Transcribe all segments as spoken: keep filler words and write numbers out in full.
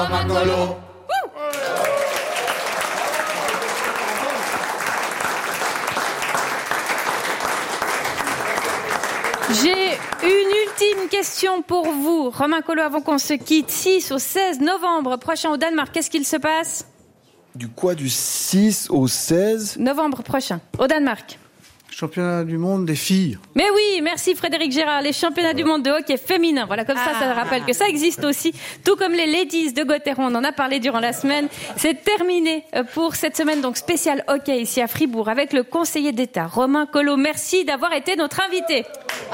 Romain Colo. J'ai une ultime question pour vous. Romain Colo, avant qu'on se quitte, six au seize novembre prochain au Danemark, qu'est-ce qu'il se passe ? Du quoi, du six au seize novembre prochain, au Danemark. Championnat du monde des filles. Mais oui, merci Frédéric Gérard, les championnats du monde de hockey féminin. Voilà, comme ça, ça rappelle que ça existe aussi. Tout comme les Ladies de Gauthieron, on en a parlé durant la semaine. C'est terminé pour cette semaine, donc spéciale hockey ici à Fribourg, avec le conseiller d'État, Romain Colo. Merci d'avoir été notre invité.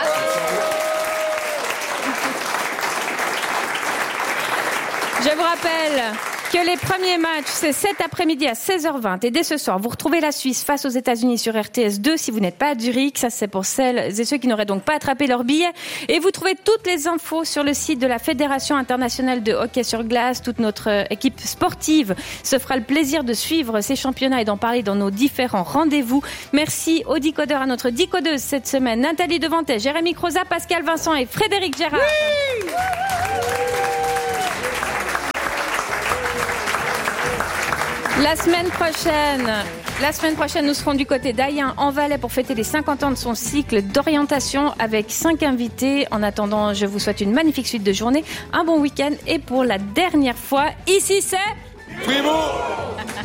Je vous rappelle que les premiers matchs, c'est cet après-midi à seize heures vingt. Et dès ce soir, vous retrouvez la Suisse face aux États-Unis sur R T S deux si vous n'êtes pas à Zurich. Ça, c'est pour celles et ceux qui n'auraient donc pas attrapé leur billet. Et vous trouvez toutes les infos sur le site de la Fédération internationale de hockey sur glace. Toute notre équipe sportive se fera le plaisir de suivre ces championnats et d'en parler dans nos différents rendez-vous. Merci aux décodeurs, à notre décodeuse cette semaine, Nathalie Devantet, Jérémy Croza, Pascal Vincent et Frédéric Gérard. Oui. La semaine prochaine, la semaine prochaine, nous serons du côté d'Ayen en Valais pour fêter les cinquante ans de son cycle d'orientation avec cinq invités. En attendant, je vous souhaite une magnifique suite de journée, un bon week-end et pour la dernière fois, ici c'est Fribourg.